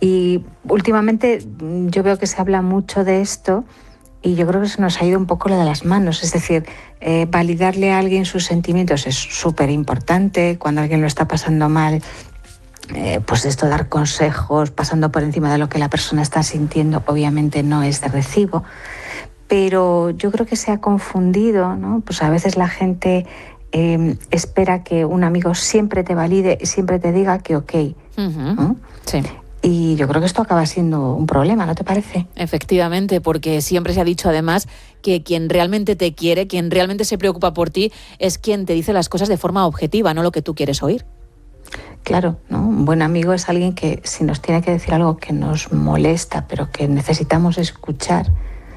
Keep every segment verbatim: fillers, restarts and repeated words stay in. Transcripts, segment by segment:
Y últimamente yo veo que se habla mucho de esto y yo creo que se nos ha ido un poco lo de las manos. Es decir, eh, validarle a alguien sus sentimientos es súper importante. Cuando alguien lo está pasando mal, eh, pues esto, dar consejos pasando por encima de lo que la persona está sintiendo, obviamente no es de recibo. Pero yo creo que se ha confundido, ¿no? Pues a veces la gente eh, espera que un amigo siempre te valide y siempre te diga que ok. Uh-huh. ¿No? Sí. Y yo creo que esto acaba siendo un problema, ¿no te parece? Efectivamente, porque siempre se ha dicho además que quien realmente te quiere, quien realmente se preocupa por ti, es quien te dice las cosas de forma objetiva, no lo que tú quieres oír. Claro, ¿no? Un buen amigo es alguien que si nos tiene que decir algo que nos molesta, pero que necesitamos escuchar,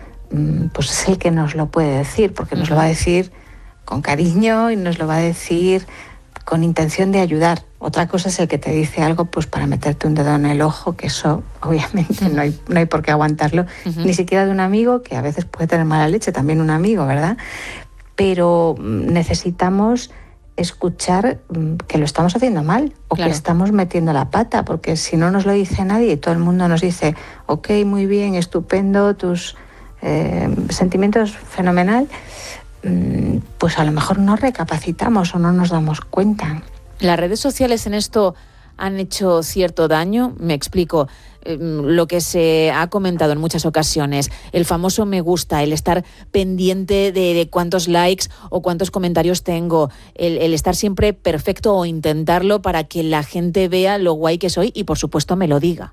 pues es el que nos lo puede decir, porque nos lo va a decir con cariño y nos lo va a decir con intención de ayudar. Otra cosa es el que te dice algo pues para meterte un dedo en el ojo, que eso obviamente no hay, no hay por qué aguantarlo, uh-huh. ni siquiera de un amigo, que a veces puede tener mala leche, también un amigo, ¿verdad? Pero necesitamos escuchar que lo estamos haciendo mal o claro. que estamos metiendo la pata, porque si no nos lo dice nadie y todo el mundo nos dice, ok, muy bien, estupendo, tus eh, sentimientos fenomenal, pues a lo mejor no recapacitamos o no nos damos cuenta. Las redes sociales en esto han hecho cierto daño. Me explico. Eh, lo que se ha comentado en muchas ocasiones, el famoso me gusta, el estar pendiente de, de cuántos likes o cuántos comentarios tengo, el, el estar siempre perfecto o intentarlo para que la gente vea lo guay que soy y por supuesto me lo diga.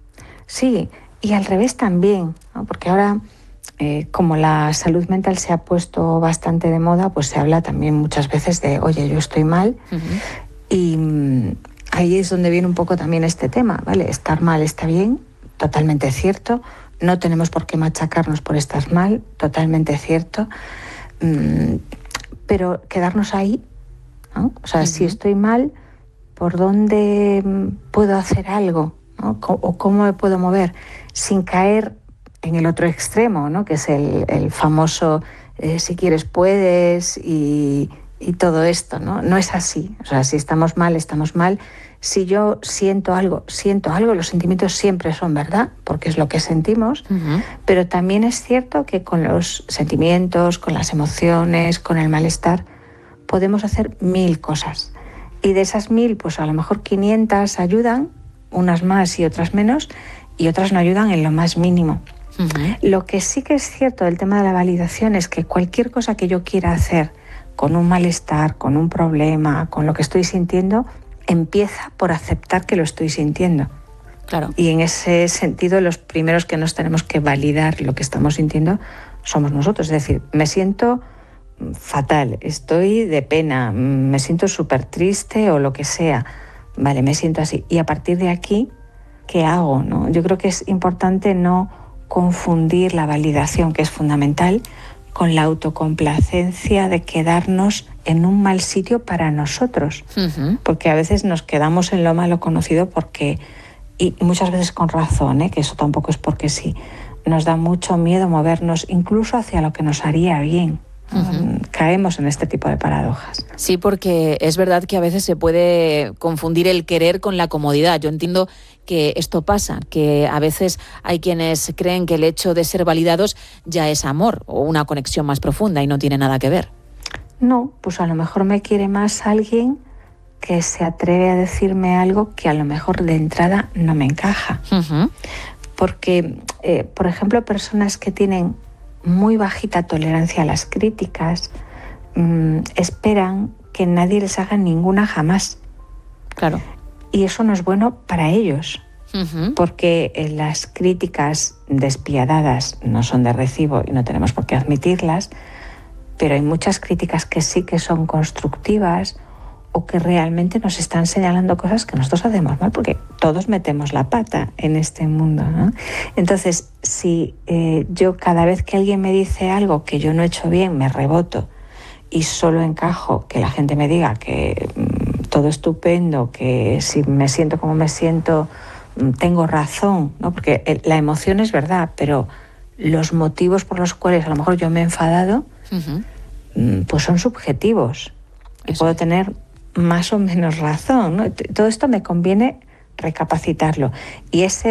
Sí, y al revés también, ¿no? Porque ahora Eh, como la salud mental se ha puesto bastante de moda, pues se habla también muchas veces de, oye, yo estoy mal. Uh-huh. Y mmm, ahí es donde viene un poco también este tema, ¿vale? Estar mal está bien, totalmente cierto. No tenemos por qué machacarnos por estar mal, totalmente cierto. Mm, pero quedarnos ahí, ¿no? O sea, uh-huh. si estoy mal, ¿por dónde puedo hacer algo? ¿No? ¿O cómo me puedo mover? Sin caer en el otro extremo, ¿no? Que es el, el famoso eh, si quieres puedes y, y todo esto, ¿no? No es así. O sea, si estamos mal, estamos mal. Si yo siento algo, siento algo, los sentimientos siempre son verdad, porque es lo que sentimos, uh-huh. pero también es cierto que con los sentimientos, con las emociones, con el malestar, podemos hacer mil cosas. Y de esas mil, pues a lo mejor quinientas ayudan, unas más y otras menos, y otras no ayudan en lo más mínimo. Uh-huh. Lo que sí que es cierto del tema de la validación es que cualquier cosa que yo quiera hacer con un malestar, con un problema, con lo que estoy sintiendo, empieza por aceptar que lo estoy sintiendo. Claro. Y en ese sentido, los primeros que nos tenemos que validar lo que estamos sintiendo somos nosotros. Es decir, me siento fatal, estoy de pena, me siento súper triste o lo que sea. Vale, me siento así. Y a partir de aquí, ¿qué hago? ¿No? Yo creo que es importante no confundir la validación, que es fundamental, con la autocomplacencia de quedarnos en un mal sitio para nosotros. Uh-huh. Porque a veces nos quedamos en lo malo conocido porque, y muchas veces con razón, ¿eh? Que eso tampoco es porque sí, nos da mucho miedo movernos incluso hacia lo que nos haría bien. Uh-huh. Caemos en este tipo de paradojas. Sí, porque es verdad que a veces se puede confundir el querer con la comodidad. Yo entiendo que esto pasa, que a veces hay quienes creen que el hecho de ser validados ya es amor o una conexión más profunda y no tiene nada que ver. No, pues a lo mejor me quiere más alguien que se atreve a decirme algo que a lo mejor de entrada no me encaja. Uh-huh. Porque, eh, por ejemplo, personas que tienen muy bajita tolerancia a las críticas, mmm, esperan que nadie les haga ninguna jamás. Claro. Y eso no es bueno para ellos, uh-huh. porque eh, las críticas despiadadas no son de recibo y no tenemos por qué admitirlas, pero hay muchas críticas que sí que son constructivas o que realmente nos están señalando cosas que nosotros hacemos mal, porque todos metemos la pata en este mundo, ¿no? Entonces, si eh, yo cada vez que alguien me dice algo que yo no he hecho bien, me reboto y solo encajo que la gente me diga que mmm, todo estupendo, que si me siento como me siento, mmm, tengo razón, ¿no? Porque el, la emoción es verdad, pero los motivos por los cuales a lo mejor yo me he enfadado, uh-huh. mmm, pues son subjetivos. Y puedo tener más o menos razón, ¿no? Todo esto me conviene recapacitarlo. Y ese